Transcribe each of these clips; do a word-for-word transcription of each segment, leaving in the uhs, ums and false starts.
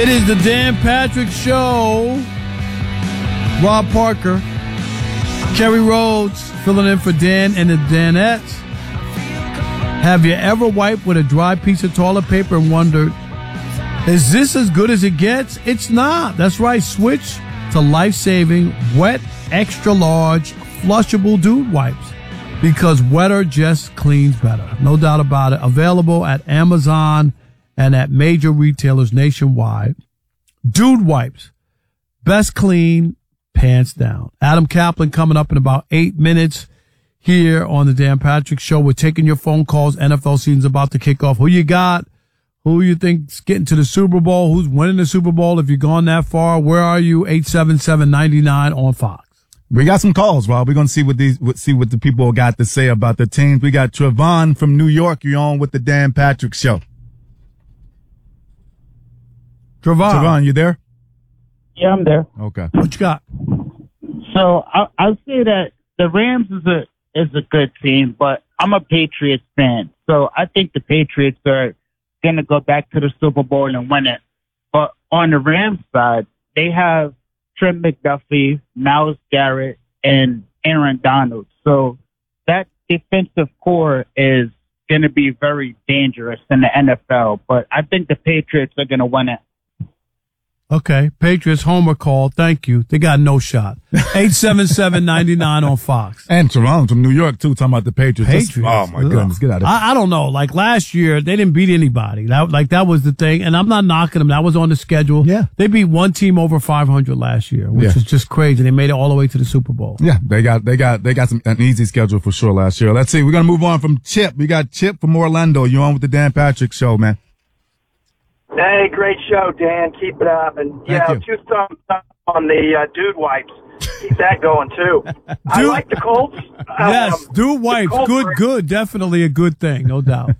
It is the Dan Patrick Show. Rob Parker, Kerry Rhodes filling in for Dan and the Danettes. Have you ever wiped with a dry piece of toilet paper and wondered, is this as good as it gets? It's not. That's right. Switch to life-saving, wet, extra-large, flushable dude wipes because wetter just cleans better. No doubt about it. Available at Amazon and at major retailers nationwide. Dude wipes. Best clean, pants down. Adam Kaplan coming up in about eight minutes here on the Dan Patrick Show. We're taking your phone calls. N F L season's about to kick off. Who you got? Who you think's getting to the Super Bowl? Who's winning the Super Bowl? If you've gone that far, where are you? eight seven seven, nine nine on Fox. We got some calls, Rob. We're going to see what these, see what the people got to say about the teams. We got Trevon from New York. You're on with the Dan Patrick Show. Trevon. Trevon, you there? Yeah, I'm there. Okay. What you got? So I, I'll say that the Rams is a is a good team, but I'm a Patriots fan. So I think the Patriots are going to go back to the Super Bowl and win it. But on the Rams side, they have Trent McDuffie, Myles Garrett, and Aaron Donald. So that defensive core is going to be very dangerous in the N F L. But I think the Patriots are going to win it. Okay. Patriots homer call. Thank you. They got no shot. eight seven seven, nine nine on Fox. And Toronto from New York, too, talking about the Patriots. Patriots. Just, oh, my goodness. Get out of here. I, I don't know. Like last year, they didn't beat anybody. That, like, that was the thing. And I'm not knocking them. That was on the schedule. Yeah. They beat one team over five hundred last year, which Yeah. is just crazy. They made it all the way to the Super Bowl. Yeah, they got, they got, they got some, an easy schedule for sure last year. Let's see. We're going to move on from Chip. We got Chip from Orlando. You're on with the Dan Patrick Show, man. Hey, great show, Dan. Keep it up. And, yeah, Thank two thumbs up on the uh, dude wipes. Keep that going, too. I Dude- like the Colts. Yes. Um, Dude the wipes. Colts Good, are- good. Definitely a good thing. No doubt.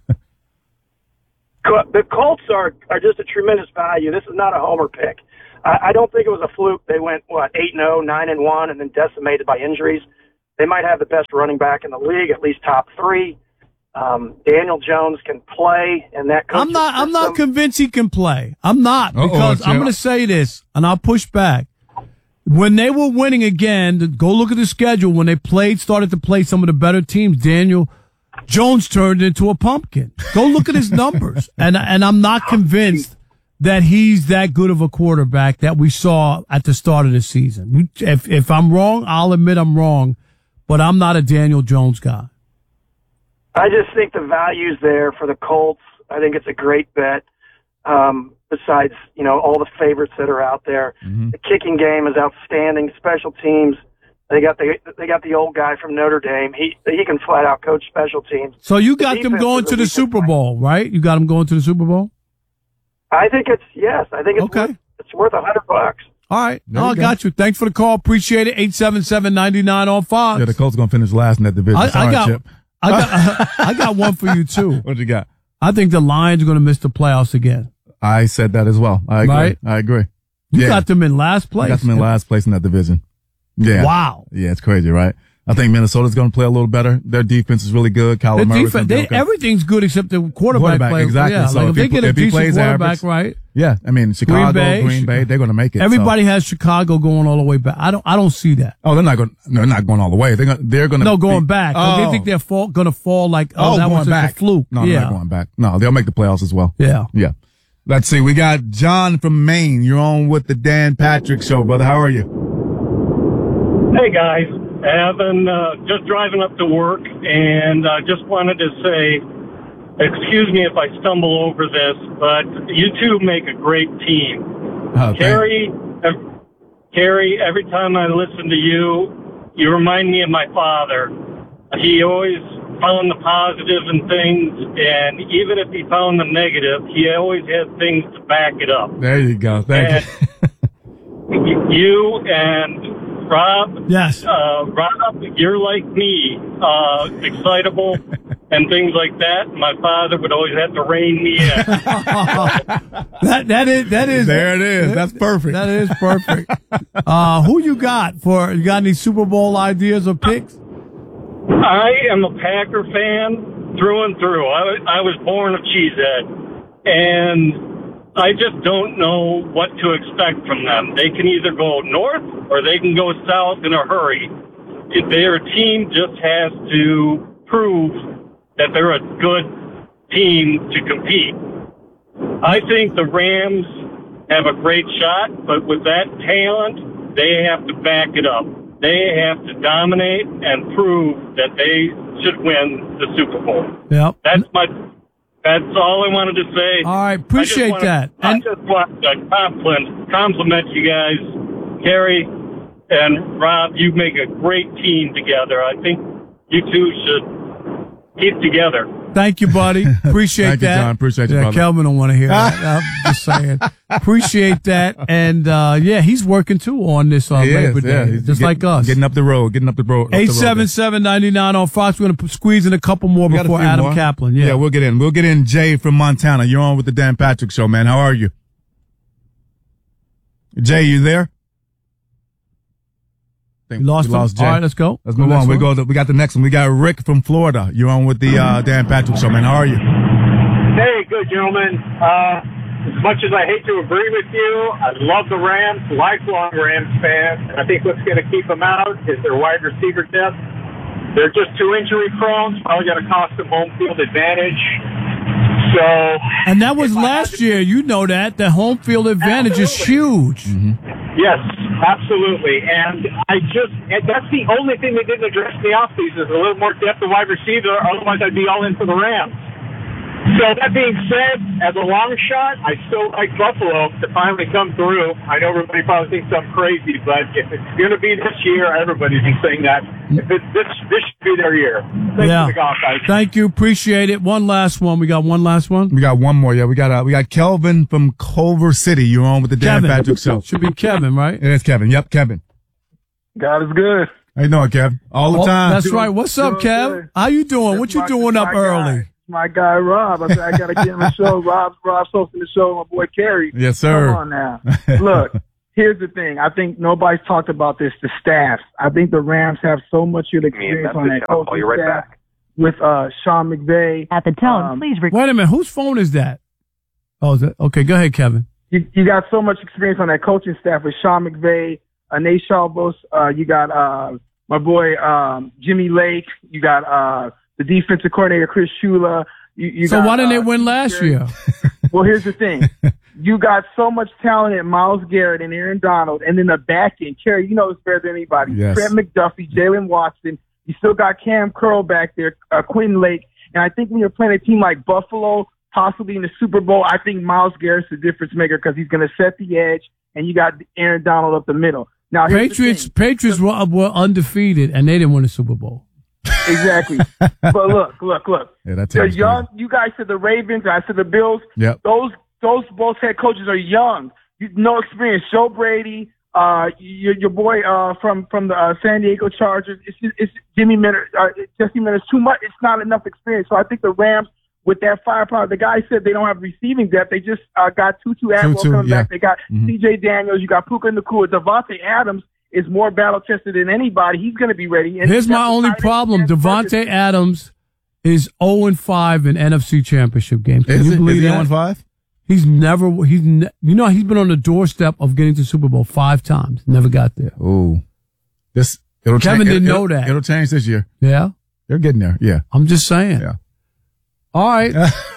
Co- The Colts are, are just a tremendous value. This is not a homer pick. I, I don't think it was a fluke. They went, what, eight and oh, nine and one, and then decimated by injuries. They might have the best running back in the league, at least top three. Um, Daniel Jones can play, and that coaching I'm not, I'm not system- convinced he can play. I'm not Uh-oh, because I'm Chip. going to say this and I'll push back. When they were winning again, go look at the schedule. When they played, started to play some of the better teams, Daniel Jones turned into a pumpkin. Go look at his numbers. And, and I'm not convinced that he's that good of a quarterback that we saw at the start of the season. If, if I'm wrong, I'll admit I'm wrong, but I'm not a Daniel Jones guy. I just think the value's there for the Colts. I think it's a great bet. Um, besides, you know, all the favorites that are out there, Mm-hmm. the kicking game is outstanding. Special teams, they got the they got the old guy from Notre Dame. He he can flat out coach special teams. So you got The them defense going is to a the weakness Super point. Bowl, right? You got them going to the Super Bowl? I think it's yes. I think it's Okay. worth, it's worth a hundred bucks. All right. There No, you I go. got you. Thanks for the call. Appreciate it. eight seven seven, nine nine on Fox. Yeah, the Colts going to finish last in that division. I, Sorry, I got, Chip. I got, I got one for you too. What you got? I think the Lions are going to miss the playoffs again. I said that as well. I agree. Right? I agree. You yeah. got them in last place. I got them in last place in that division. Yeah. Wow. Yeah, it's crazy, right? I think Minnesota's going to play a little better. Their defense is really good. Kyler The Murray's defense, gonna be they, okay. everything's good except the quarterback, Quarterback, play. exactly. Yeah, So like if, if they he- get a if he decent plays quarterback, average- right? Yeah, I mean Chicago, Bay, Green Bay, they're going to make it. Everybody so. has Chicago going all the way back. I don't, I don't see that. Oh, they're not going. They're not going all the way. They're going. They're going to. No, going back. Like, Oh, they think they're fall, going to fall like, oh, oh, that going was just back. a fluke. No, yeah. they're not going back. No, they'll make the playoffs as well. Yeah. Yeah. Let's see. We got John from Maine. You're on with the Dan Patrick Show, brother. How are you? Hey guys, Evan, uh, just driving up to work, and I uh, just wanted to say, excuse me if I stumble over this, but you two make a great team. Oh, thank- Carrie, ev- Carrie, every time I listen to you, you remind me of my father. He always found the positive in things, and even if he found the negative, he always had things to back it up. There you go. Thank And you. you and Rob, Yes. uh, Rob, you're like me, uh, excitable and things like that. My father would always have to rein me in. that, that is, that is. There it is. That's perfect. That is perfect. uh, who you got for, you got any Super Bowl ideas or picks? I am a Packer fan through and through. I, wa- I was born a cheesehead. And I just don't know what to expect from them. They can either go north or they can go south in a hurry. If their team just has to prove that they're a good team to compete. I think the Rams have a great shot, but with that talent, they have to back it up. They have to dominate and prove that they should win the Super Bowl. Yep. That's my. That's all I wanted to say. All right, appreciate I wanna, that. I And- just want to compliment, compliment you guys, Kerry and Rob. You make a great team together. I think you two should keep together. Thank you, buddy. Appreciate Thank you, that. John. Appreciate you, yeah, brother. Kelvin don't want to hear that. I'm just saying. Appreciate that. And, uh, yeah, he's working too on this uh, He Labor is, Day, yeah. He's just get- like us. Getting up the road, getting up the road. eight seven seven, nine nine on Fox. We're going to squeeze in a couple more We got a before few Adam more. Kaplan. Yeah. Yeah, we'll get in. We'll get in Jay from Montana. You're on with the Dan Patrick Show, man. How are you? Jay, you there? I think We lost, we lost him. Jay. All right, let's go. Let's move on. We go. To, we got the next one. We got Rick from Florida. You're on with the uh, Dan Patrick Show, man. How are you? Hey, good gentlemen. Uh, as much as I hate to agree with you, I love the Rams, lifelong Rams fan. And I think what's going to keep them out is their wide receiver depth. They're just too injury prone. It's probably going to cost them home field advantage. So, And that was last year. You know that. The home field advantage is huge. Mm-hmm. yes, absolutely. And I just, and that's the only thing they didn't address in the offseason is a little more depth of wide receiver. Otherwise, I'd be all in for the Rams. So that being said, as a long shot, I still like Buffalo to finally come through. I know everybody probably thinks I'm crazy, but if it's going to be this year, everybody's been saying that. If it's this, this should be their year. Thanks Yeah. for the golf, guys. Thank you. Appreciate it. One last one. We got one last one. We got one more. Yeah, we got uh, we got Kelvin from Culver City. You're on with the Dan Kevin. Patrick Show. Should be Kevin, right? It is Kevin. Yep, Kevin. God is good. How you doing, Kev? All the Oh, time. that's right. What's up, doing Kev? good. How you doing? That's What you my- doing up my early? Guy. My guy Rob. I said I gotta get him the show. Rob's Rob's hosting the show. My boy Kerry. Yes, sir. Come on now. Look, here's the thing. I think nobody's talked about this. The staffs. I think the Rams have so much good experience on that I'll coaching call you right staff back. with uh, Sean McVay. At the tone, Um, please record. Wait a minute. Whose phone is that? Oh, is that? Okay, go ahead, Kevin. You, you got so much experience on that coaching staff with Sean McVay, uh, Nate Shalbos. Uh, you got uh, my boy um, Jimmy Lake. You got uh, the defensive coordinator Chris Shula. You, you So got, why didn't they uh, win last Jerry- year? Well, here's the thing. You got so much talent in Myles Garrett and Aaron Donald, and then the back end. Kerry, you know this better than anybody. Yes. Trent McDuffie, Jalen Watson. You still got Cam Curl back there, uh, Quinn Lake. And I think when you're playing a team like Buffalo, possibly in the Super Bowl, I think Myles Garrett's the difference maker because he's going to set the edge, and you got Aaron Donald up the middle. Now, here's the Patriots thing. Patriots were, were undefeated, and they didn't win the Super Bowl. Exactly. But look, look, look. Yeah, that's They're young. You guys said the Ravens. I said the Bills. Yep. Those those both head coaches are young. You, no experience. Joe Brady, uh, your your boy uh, from from the uh, San Diego Chargers. It's just, it's Jimmy Minter, uh, Jesse Minter. It's too much. It's not enough experience. So I think the Rams, with that firepower, the guy said they don't have receiving depth. They just uh, got Tutu Atwell Tutu, coming yeah. back. They got Mhm. C J Daniels. You got Puka Nacua. Devontae Adams is more battle tested than anybody. He's going to be ready. And Here's that's my the only tight end problem. Ferguson. Devontae Adams is oh and five in N F C Championship games. Can Is you it? believe Is he that? on five? He's never, he's, ne- you know, he's been on the doorstep of getting to Super Bowl five times. Never got there. Ooh. This, it'll Kevin change, didn't it'll, know that. It'll change this year. Yeah. They're getting there. Yeah. I'm just saying. Yeah. All right.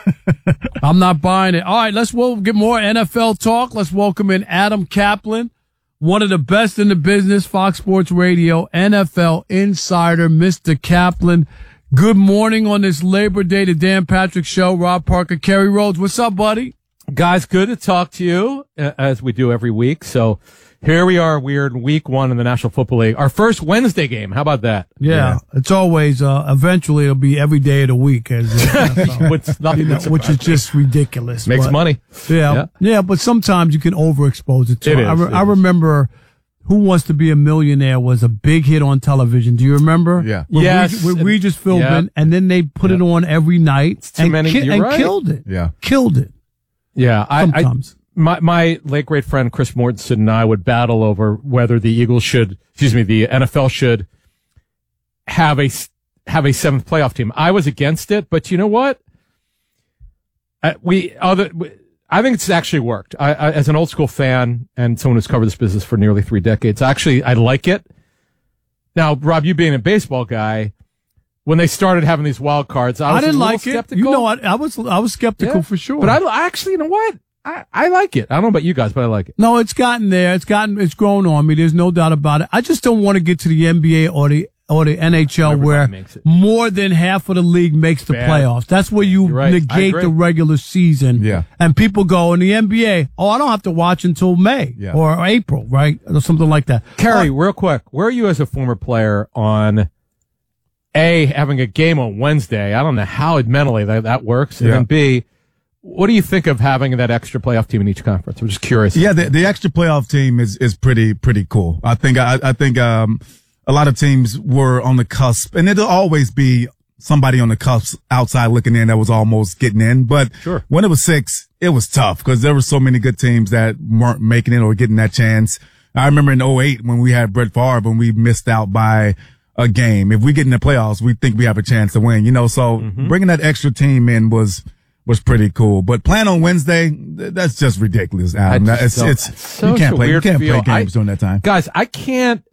I'm not buying it. All right. Let's we'll get more N F L talk. Let's welcome in Adam Kaplan, one of the best in the business, Fox Sports Radio, N F L insider, Mister Kaplan. Good morning on this Labor Day, the Dan Patrick Show. Rob Parker, Kerry Rhodes. What's up, buddy? Guys, good to talk to you, uh, as we do every week. So here we are. We're in week one in the National Football League. Our first Wednesday game. How about that? Yeah. It's always, uh, eventually it'll be every day of the week, as uh, Which, not, you know, which is just ridiculous. makes but- money. Yeah, Yeah. yeah, but sometimes you can overexpose it. To It I, is, re- it I is. remember Who Wants to Be a Millionaire was a big hit on television. Do you remember? Yeah. With, Yes. Regis, with Regis Philbin, Yeah. and then they put it on every night too and, many- ki- you're and right. killed it. Yeah. Killed it. Yeah. I, I, Sometimes. my, my late great friend Chris Mortensen and I would battle over whether the Eagles should, excuse me, the N F L should have a, have a seventh playoff team. I was against it, but you know what? Uh, we, other, I think it's actually worked. I, I, as an old school fan and someone who's covered this business for nearly three decades, actually, I like it. Now, Rob, you being a baseball guy, when they started having these wild cards, I, was I didn't a little like skeptical. it. You know, I, I was I was skeptical Yeah. for sure. But I, I actually, you know what? I, I like it. I don't know about you guys, but I like it. No, it's gotten there. It's gotten, it's grown on me. There's no doubt about it. I just don't want to get to the N B A or the, or the N H L Everybody where makes it. more than half of the league makes the Bad. playoffs. That's where you You're right. I negate agree. the regular season. Yeah. And people go in the N B A, oh, I don't have to watch until May Yeah. or April, right? Or something like that. Kerry, real quick, where are you as a former player on A, having a game on Wednesday? I don't know how mentally that, that works. And Yeah. then B, what do you think of having that extra playoff team in each conference? I'm just curious. Yeah, the, the extra playoff team is, is pretty, pretty cool. I think, I, I think, um, a lot of teams were on the cusp, and it'll always be somebody on the cusp outside looking in that was almost getting in. But Sure. when it was six, it was tough because there were so many good teams that weren't making it or getting that chance. I remember in oh eight when we had Brett Favre and we missed out by a game. If we get in the playoffs, we think we have a chance to win, you know, so Mm-hmm. bringing that extra team in was, was pretty cool. But playing on Wednesday, th- that's just ridiculous, Adam. I just It's, don't- it's, it's so- you can't so play, you weird can't feel. play games I- during that time. Guys, I can't,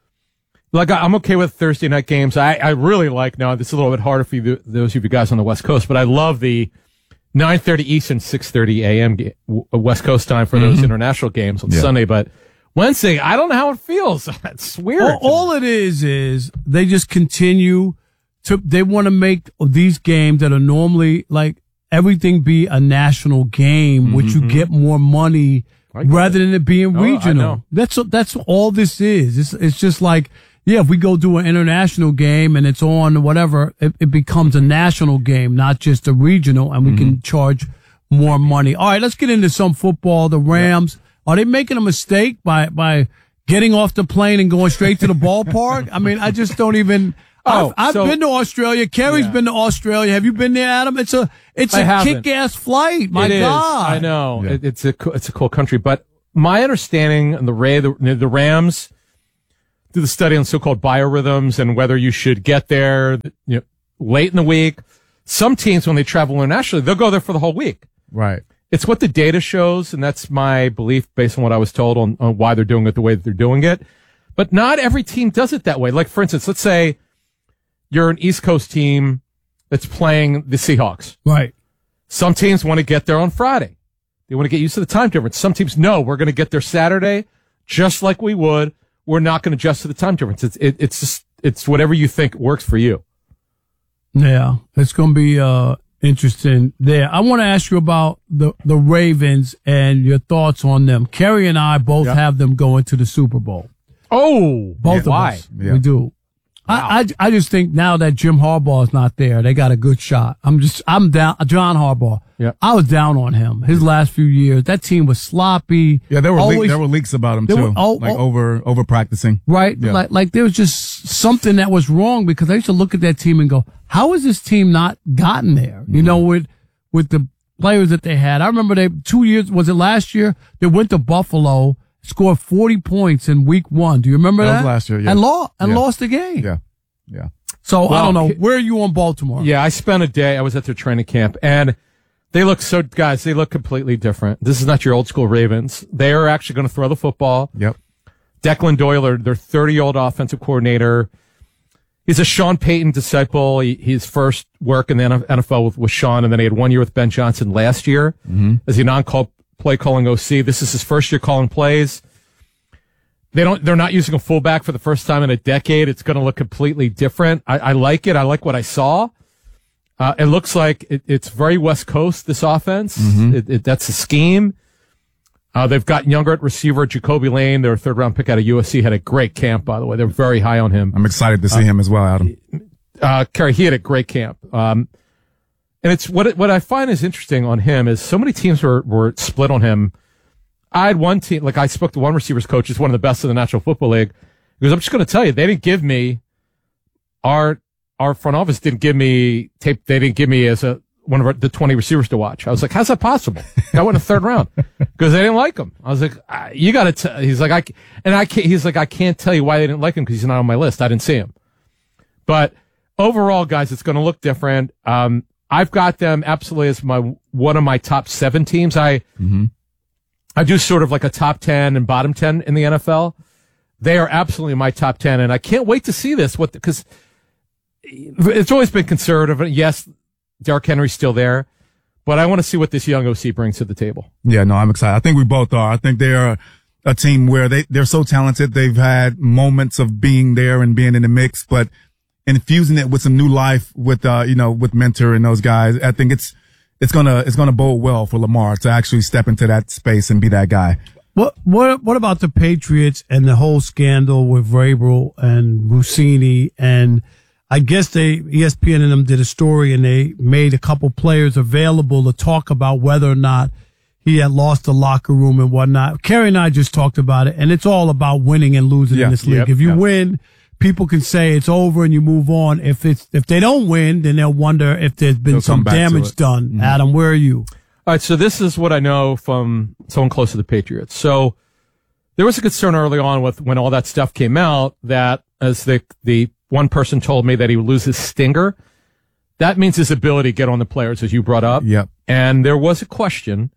like, I'm okay with Thursday night games. I, I really like, now, this is a little bit harder for you, those of you guys on the West Coast, but I love the nine thirty Eastern, six thirty a.m. ga- w- West Coast time for those international games on Yeah. Sunday. But Wednesday, I don't know how it feels. It's weird. All, all it is is they just continue to, they want to make these games that are normally like everything be a national game, which you get more money I get rather than it being Oh, I regional. know. That's that's all this is. It's it's just like, yeah, if we go do an international game and it's on whatever, it, it becomes a national game, not just a regional, and we can charge more money. All right, let's get into some football. The Rams, are they making a mistake by by getting off the plane and going straight to the ballpark? I mean, I just don't even. Oh, I've, I've so- been to Australia. Kerry's Yeah. been to Australia. Have you been there, Adam? It's a it's I a haven't. kick-ass flight. My It is. God, I know. Yeah. It, it's a co- it's a cool country, but my understanding of the Ray the, the Rams do the study on so-called biorhythms and whether you should get there, you know, late in the week. Some teams, when they travel internationally, they'll go there for the whole week. Right. It's what the data shows, and that's my belief based on what I was told on, on why they're doing it the way that they're doing it. But not every team does it that way. Like, for instance, let's say you're an East Coast team that's playing the Seahawks. right? Some teams want to get there on Friday. They want to get used to the time difference. Some teams, no, we're going to get there Saturday, just like we would. We're not going to adjust to the time difference. It's it, it's just it's whatever you think works for you. Yeah, it's going to be uh, interesting there. I want to ask you about the, the Ravens and your thoughts on them. Kerry and I both Yep. have them going to the Super Bowl. Oh, Both of why? us. Yeah. We do. I, I, I just think now that Jim Harbaugh is not there, they got a good shot. I'm just, I'm down, John Harbaugh. Yeah. I was down on him. His last few years, that team was sloppy. Yeah, there were always, leak, there were leaks about him There too, were- oh, like oh. over over practicing. right? Yeah. Like, like there was just something that was wrong because I used to look at that team and go, how has this team not gotten there? You know, with, with the players that they had. I remember they, two years, was it last year? They went to Buffalo, scored forty points in week one. Do you remember that? That was last year, yeah. And lost, and Yeah. lost the game. Yeah, yeah. So I Well, don't know. he- Where are you on Baltimore? Yeah, I spent a day. I was at their training camp, and they look so, guys, they look completely different. This is not your old school Ravens. They are actually going to throw the football. Yep. Declan Doyle, their thirty-year-old offensive coordinator. He's a Sean Payton disciple. He, his first work in the N F L with, with Sean, and then he had one year with Ben Johnson last year as a non-call play calling O C. This is his first year calling plays. They don't. They're not using a fullback for the first time in a decade. It's going to look completely different. I, I like it. I like what I saw. Uh, it looks like it, it's very West Coast. This offense. It, it, that's the scheme. Uh, they've got younger at receiver Jacoby Lane, their third round pick out of U S C, had a great camp. By the way, they're very high on him. I'm excited to see him as well, Adam. Uh, Kerry, he had a great camp. Um, and it's what it, what I find is interesting on him is so many teams were were split on him. I had one team, like I spoke to one receivers coach, who's one of the best in the National Football League. Because I'm just going to tell you, they didn't give me our our front office didn't give me tape. They didn't give me as a one of our, the twenty receivers to watch. I was like, how's that possible? I went in the third round because they didn't like him. I was like, ah, you got to. tell He's like, I c- and I can't. He's like, I can't tell you why they didn't like him because he's not on my list. I didn't see him. But overall, guys, it's going to look different. Um, I've got them absolutely as my one of my top seven teams. I Mm-hmm. I do sort of like a top ten and bottom ten in the N F L. They are absolutely my top ten, and I can't wait to see this. What because it's always been conservative. Yes, Derrick Henry's still there, but I want to see what this young O C brings to the table. Yeah, no, I'm excited. I think we both are. I think they're a team where they, they're so talented. They've had moments of being there and being in the mix, but infusing it with some new life with, uh, you know, with Mentor and those guys. I think it's, it's gonna, it's gonna bode well for Lamar to actually step into that space and be that guy. What what what about the Patriots and the whole scandal with Vrabel and Rossini? And I guess they E S P N and them did a story, and they made a couple players available to talk about whether or not he had lost the locker room and whatnot. Kerry and I just talked about it, and it's all about winning and losing Yeah, in this league. yep, if you yep. win, people can say it's over and you move on. If it's if they don't win, then they'll wonder if there's been They'll some come back to damage it. done. Mhm. Adam, where are you? All right, so this is what I know from someone close to the Patriots. So there was a concern early on with when all that stuff came out that as the the one person told me that he would lose his stinger. That means his ability to get on the players, as you brought up. Yep. And there was a question.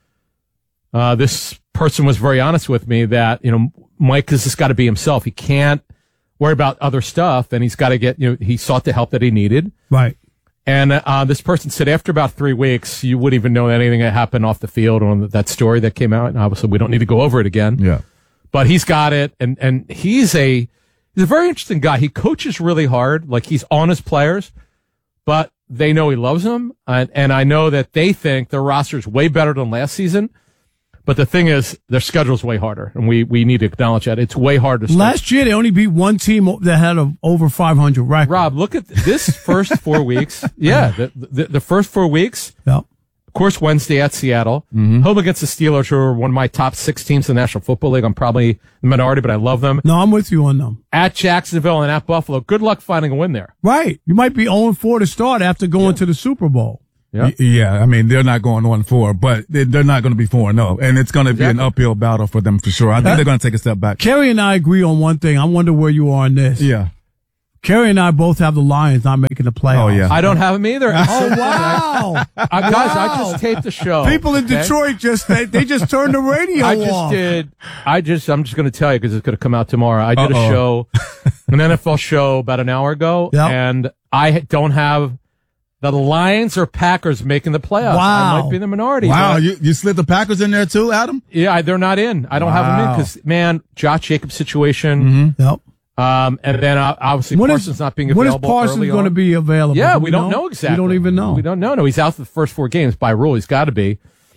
Uh, this person was very honest with me that, you know, Mike has just got to be himself. He can't worry about other stuff, and he's got to get, you know, he sought the help that he needed. Right. And uh, this person said after about three weeks, you wouldn't even know anything that happened off the field on that story that came out. And obviously, we don't need to go over it again. Yeah. But he's got it, and and he's a he's a very interesting guy. He coaches really hard, like he's on his players, but they know he loves them, and, and I know that they think their roster is way better than last season. But the thing is, their schedule's way harder, and we, we need to acknowledge that. It's way harder. To Last year, they only beat one team that had a over five hundred record. Rob, look at this first four weeks. Yeah, the, the the first four weeks. Yep. Of course, Wednesday at Seattle. Mm-hmm. Home against the Steelers, who are one of my top six teams in the National Football League. I'm probably the minority, but I love them. No, I'm with you on them. At Jacksonville and at Buffalo. Good luck finding a win there. Right. You might be oh and four to start after going to the Super Bowl. Yeah. Y- Yeah, I mean, they're not going one four, but they- they're not going to be four and oh, and it's going to be an Exactly. uphill battle for them for sure. I think Uh, they're going to take a step back. Kerry and I agree on one thing. I wonder where you are on this. Yeah. Kerry and I both have the Lions not making the playoffs. Oh, yeah. I don't have them either. Oh, wow. Uh, guys, I Wow. just taped the show. People in okay? Detroit just, they, they just turned the radio I just off. did. I just, I'm just going to tell you because it's going to come out tomorrow. I did Uh-oh. a show, an N F L show about an hour ago, Yep. and I don't have the Lions or Packers making the playoffs. Wow. I might be the minority. Wow, but- you, you slid the Packers in there too, Adam? yeah, I- they're not in. I don't have them in Wow. because, man, Josh Jacobs situation. Yep. Um, and then uh, obviously When is- Parsons not being When is available. Parsons early going to on. be available? Yeah, Do we, don't know exactly. We don't even know. We don't know. No, he's out for the first four games by rule. He's got to be.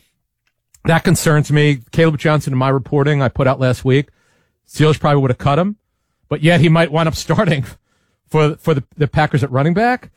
That concerns me. Caleb Johnson, in my reporting I put out last week, Steelers probably would have cut him, but yet he might wind up starting for for the, the Packers at running back.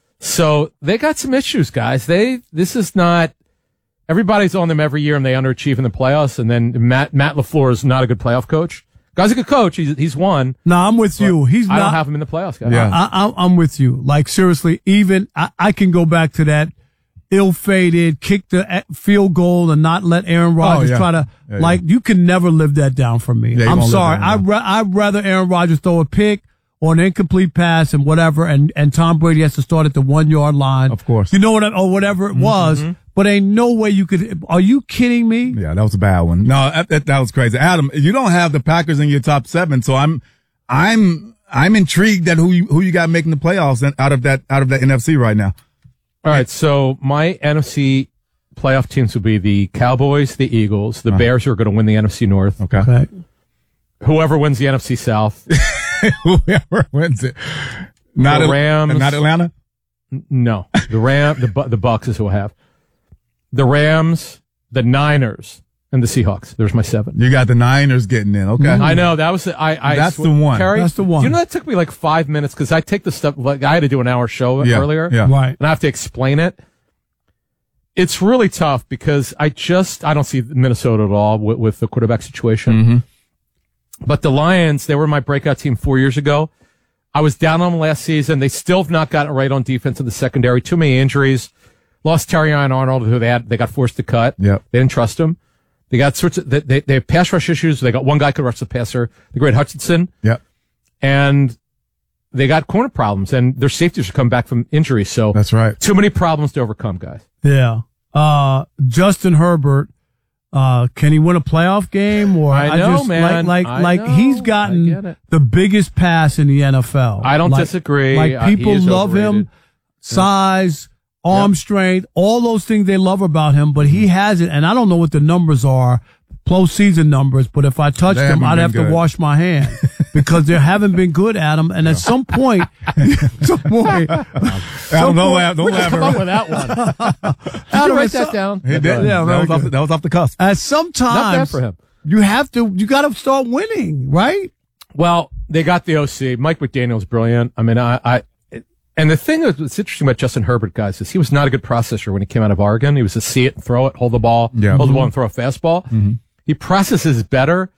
So they got some issues, guys. They this is not everybody's on them every year, and they underachieve in the playoffs. And then Matt Matt LaFleur is not a good playoff coach. Guy's a good coach. He's he's won. No, I'm with you. He's I not. don't have him in the playoffs, guys. Yeah. I, I, I'm with you. Like, seriously, even I, I can go back to that ill-fated kick the eh, field goal and not let Aaron Rodgers yeah. try to, Yeah, like, yeah. you can never live that down from me. Yeah, you I'm won't live sorry. that I'd, down. ra- I'd rather Aaron Rodgers throw a pick or an incomplete pass and whatever, and, and Tom Brady has to start at the one-yard line. Of course. You know what, I, or whatever it was, but ain't no way you could, are you kidding me? Yeah, that was a bad one. No, that, that, that was crazy. Adam, you don't have the Packers in your top seven, so I'm, I'm, I'm intrigued at who you, who you got making the playoffs out of that, out of that N F C right now. All right, so my N F C playoff teams will be the Cowboys, the Eagles, the Bears, who are going to win the N F C North. Okay. Okay. Whoever wins the N F C South. Whoever wins it. Not The Al- Rams. Not Atlanta? No, the Ram, the Bu- the Bucks is who I have. The Rams, the Niners, and the Seahawks. There's my seven. You got the Niners getting in. Okay. I know that was the, I. I That's sw- the one. Kerry, That's the one. You know that took me like five minutes because I take the stuff like I had to do an hour show Yeah, earlier. yeah. Right. And I have to explain it. It's really tough because I just I don't see Minnesota at all with, with the quarterback situation. Mm-hmm. But the Lions, they were my breakout team four years ago. I was down on them last season. They still have not gotten it right on defense in the secondary. Too many injuries. Lost Terry Arnold, who they had they got forced to cut. Yep. They didn't trust him. They got sorts of they, they they have pass rush issues. They got one guy who could rush the passer, the great Hutchinson, Yep. and they got corner problems. And their safeties are coming back from injuries. So That's right. too many problems to overcome, guys. Yeah. uh, Justin Herbert, uh, can he win a playoff game? Or I know, just, man. Like, like, I like know. he's I gotten get it. the biggest pass in the N F L. I don't like, disagree. Like Uh, he people is love him, overrated. size, arm Yep. strength, all those things they love about him, but he has it. And I don't know what the numbers are, postseason numbers, but if I touched They them, haven't I'd been have good. to wash my hands because they haven't been good at them. And at some point, some point, Adam, don't laugh. Don't laugh. Come up with that one. Did Adam, you write at that some- down? He did. Yeah, that, very was off the, good. that was off the cusp. At some Not bad times, for him. you have to, you got to start winning, right? Well, they got the O C. Mike McDaniel's brilliant. I mean, I, I, and the thing that's interesting about Justin Herbert, guys, is he was not a good processor when he came out of Oregon. He was a see it and throw it, hold the ball, Yeah. hold the Mhm. ball and throw a fastball. Mm-hmm. He processes better.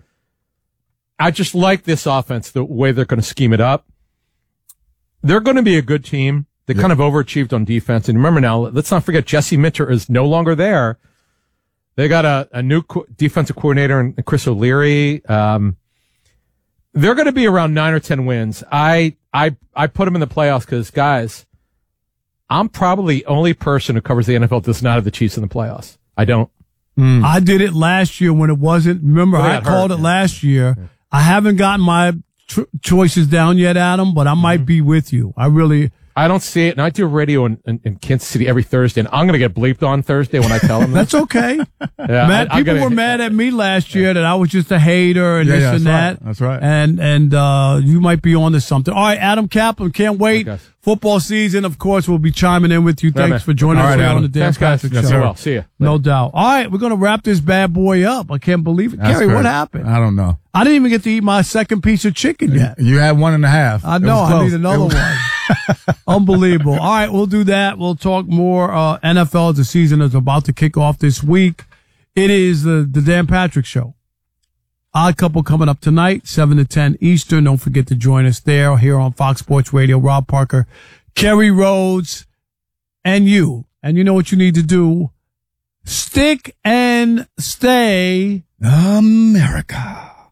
I just like this offense, the way they're going to scheme it up. They're going to be a good team. They Yeah. kind of overachieved on defense. And remember now, let's not forget Jesse Minter is no longer there. They got a, a new co- defensive coordinator in Chris O'Leary. Um, they're going to be around nine or ten wins. I, I, I put them in the playoffs because, guys, I'm probably the only person who covers the N F L that does not have the Chiefs in the playoffs. I don't. I did it last year when it wasn't. Remember, Well, they I got called hurt, it yeah. last year. I haven't gotten my tr- choices down yet, Adam, but I might Mm-hmm. be with you. I really. I don't see it. And I do radio in, in, in Kansas City every Thursday, and I'm going to get bleeped on Thursday when I tell them That's okay. Yeah, Matt, I- I people gotta- were mad at me last year that I was just a hater and Yeah, this yeah, and that's that. right. That's right. And and uh, you might be on to something. All right, Adam Kaplan, can't wait. Okay. Football season, of course, we'll be chiming in with you. Yeah, Thanks man. for joining All us right, here Adam. on the Dan Thanks, guys. Patrick Yes, Show. sir. Well, see you. No doubt. All right, we're going to wrap this bad boy up. I can't believe it. That's Kerry, what crazy. happened? I don't know. I didn't even get to eat my second piece of chicken yet. You had one and a half. I It know. was I close. need another It was- one. Unbelievable. All right, we'll do that. We'll talk more uh, N F L as the season is about to kick off this week. It is the, the Dan Patrick Show. Odd Couple coming up tonight, seven to ten Eastern. Don't forget to join us there here on Fox Sports Radio. Rob Parker, Kerry Rhodes, and you. And you know what you need to do. Stick and stay America.